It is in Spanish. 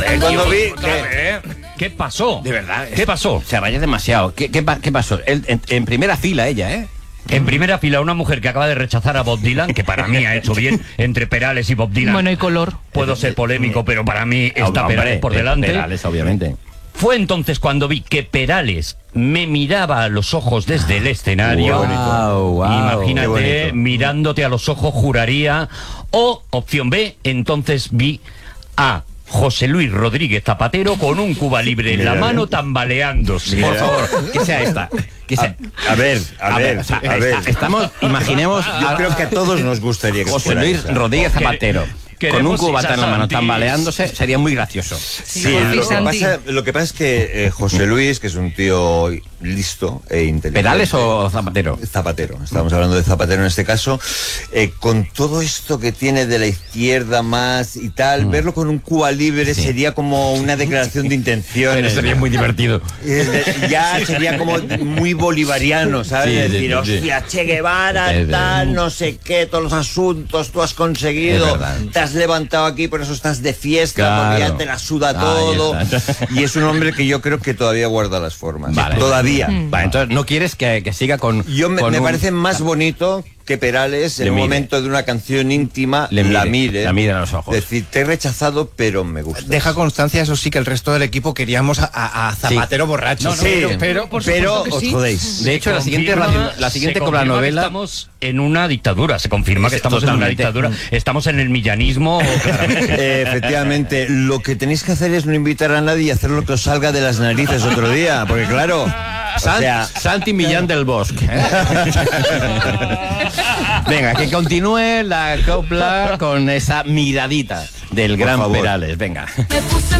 Cuando vi ¿Qué pasó? De verdad. ¿Qué pasó? Se vaya demasiado. ¿Qué pasó? En primera fila ella, ¿eh? En primera fila, una mujer que acaba de rechazar a Bob Dylan, que para mí ha hecho bien, entre Perales y Bob Dylan. Bueno, y color. Puedo ser polémico, pero para mí está Perales por delante. Perales, obviamente. Fue entonces cuando vi que Perales me miraba a los ojos desde el escenario. Wow, Imagínate, mirándote a los ojos, juraría. O, opción B, entonces vi a José Luis Rodríguez Zapatero con un Cuba Libre en la mano tambaleándose. Por favor, que sea esta. Que sea. A ver. Estamos, imaginemos. Yo creo que a todos nos gustaría que José fuera Luis esa. Rodríguez Zapatero con un cubata en la mano Santis. tambaleándose, sería muy gracioso. Sí, lo que pasa es que José Luis, que es un tío listo e inteligente. ¿Perales o Zapatero? Zapatero, estamos hablando de Zapatero en este caso. Con todo esto que tiene de la izquierda más y tal, verlo con un Cuba Libre sería como una declaración de intenciones. Pero sería muy divertido. Ya sería como muy bolivariano, ¿sabes? Decir, hostia, Che Guevara, tal, no sé qué, todos los asuntos, tú has conseguido, te has levantado aquí, por eso estás de fiesta, Claro. porque ya te la suda todo. Y es un hombre que yo creo que todavía guarda las formas. Vale. Todavía. Vale, entonces no quieres que siga con. Me parece más bonito que Perales en un momento de una canción íntima la mire a los ojos. Decir, te he rechazado, pero me gusta. Deja constancia, eso sí, que el resto del equipo queríamos a Zapatero borracho. Pero os jodéis. De hecho, la siguiente novela. Estamos en una dictadura, se confirma que estamos en una dictadura. Estamos en el millanismo. Efectivamente, lo que tenéis que hacer es no invitar a nadie y hacer lo que os salga de las narices otro día, porque claro. Santi Millán del Bosque. Venga, que continúe la copla con esa miradita del gran Perales. Venga. Me puse